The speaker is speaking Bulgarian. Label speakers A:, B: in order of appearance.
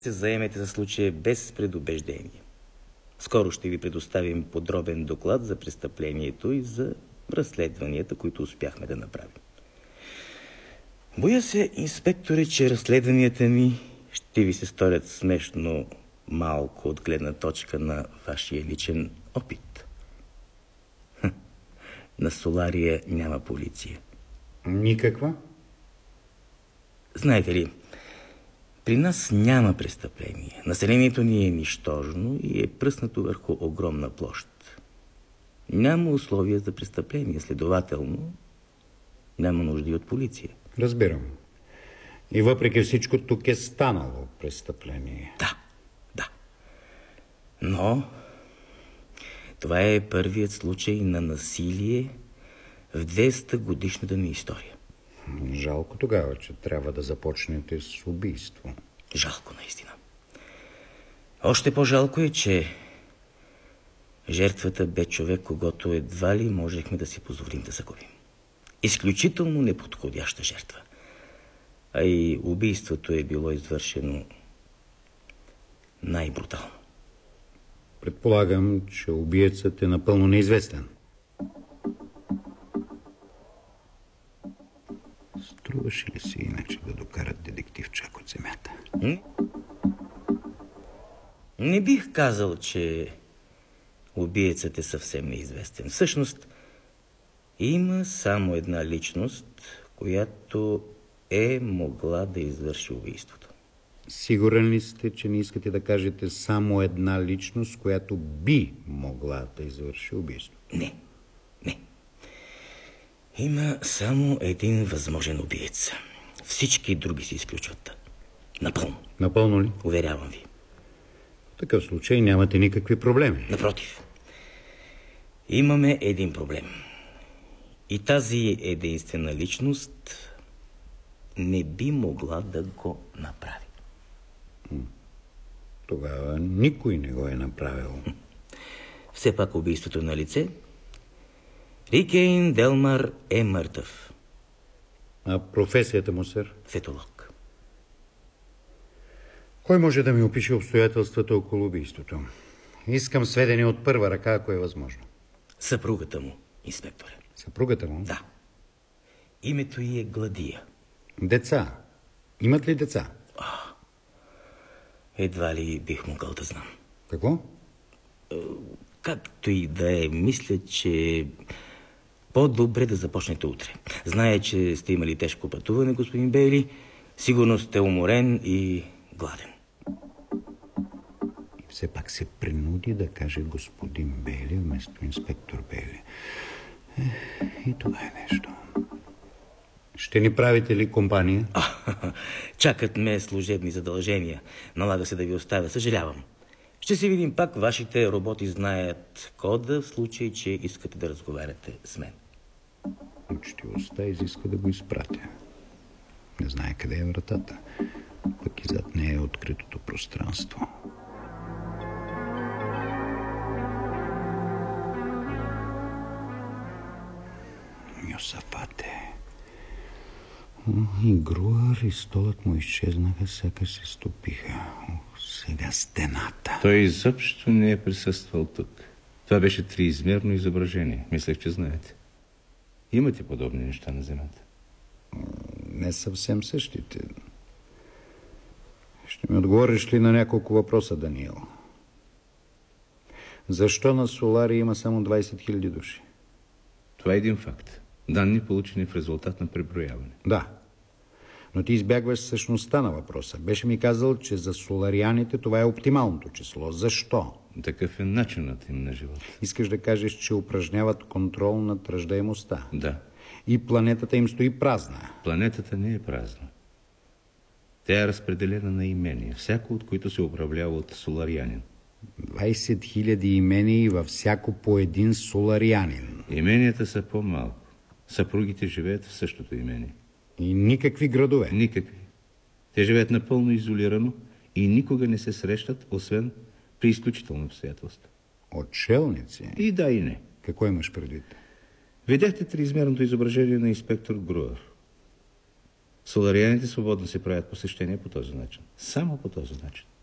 A: се заемете за случая без предубеждение. Скоро ще ви предоставим подробен доклад за престъплението и за разследванията, които успяхме да направим. Боя се, инспекторе, че разследванията ми ще ви се сторят смешно малко от гледна точка на вашия личен опит. На Солария няма полиция.
B: Никаква?
A: Знаете ли, при нас няма престъпление. Населението ни е нищожно и е пръснато върху огромна площ. Няма условия за престъпление, следователно няма нужда и от полиция.
B: Разбирам. И въпреки всичко тук е станало престъпление.
A: Да. Но това е първият случай на насилие в 200 годишната ни история.
B: Жалко тогава, че трябва да започнете с убийство.
A: Жалко, наистина. Още по-жалко е, че жертвата бе човек, когото едва ли можехме да си позволим да загубим. Изключително неподходяща жертва. А и убийството е било извършено най-брутално.
B: Предполагам, че убиецът е напълно неизвестен. Струваше ли си иначе да докарат детективчак от земята?
A: Не бих казал, че убиецът е съвсем неизвестен. Всъщност, има само една личност, която е могла да извърши убийството.
B: Сигурен ли сте, че не искате да кажете само една личност, която би могла да извърши убийството?
A: Не. Има само един възможен убиец. Всички други се изключват. Напълно.
B: Напълно ли?
A: Уверявам ви.
B: В такъв случай нямате никакви проблеми.
A: Напротив. Имаме един проблем. И тази единствена личност не би могла да го направи.
B: Тогава никой не го е направил.
A: Все пак убийството е на лице. Рикейн Делмар е мъртъв.
B: А професията му, сър?
A: Фетолог.
B: Кой може да ми опише обстоятелствата около убийството? Искам сведения от първа ръка, ако е възможно.
A: Съпругата му, инспекторе.
B: Съпругата му?
A: Да. Името й е Гладия.
B: Деца? Имат ли деца?
A: Едва ли бих могъл да знам.
B: Какво?
A: Както и да е, мисля, че по-добре да започнете утре. Зная, че сте имали тежко пътуване, господин Бейли. Сигурно сте уморен и гладен.
B: И все пак се принуди да каже господин Бейли вместо инспектор Бейли. И това е нещо. Ще ни правите ли компания?
A: Чакат ме служебни задължения. Налага се да ви оставя. Съжалявам. Ще се видим пак. Вашите роботи знаят кода в случай, че искате да разговаряте с мен.
B: Учтивостта изисква да го изпратя. Не знае къде е вратата. Пък и зад нея е откритото пространство. Йосафате. И Груар, и столът му изчезнаха, сякаш се стопиха. Сега стената.
C: Той изобщо не е присъствал тук. Това беше триизмерно изображение. Мислех, че знаете. Имате подобни неща на Земята?
B: Не съвсем същите. Ще ми отговориш ли на няколко въпроса, Даниел? Защо на Солари има само 20 000 души?
C: Това е един факт. Данни, получени в резултат на преброяване.
B: Да. Но ти избягваш същността на въпроса. Беше ми казал, че за соларианите това е оптималното число. Защо?
C: Такъв е начинът им на живот.
B: Искаш да кажеш, че упражняват контрол над раждаемостта?
C: Да.
B: И планетата им стои празна?
C: Планетата не е празна. Тя е разпределена на имения, всяко от които се управлява от соларианин.
B: 20 000 имения и във всяко по един соларианин.
C: Именията са по-малко. Съпругите живеят в същото имение.
B: И никакви градове?
C: Никакви. Те живеят напълно изолирано и никога не се срещат, освен при изключителни обстоятелства.
B: Отшелници?
C: И да, и не.
B: Какво имаш предвид?
C: Видяхте триизмерното изображение на инспектор Груар. Соларианите свободно си правят посещения по този начин. Само по този начин.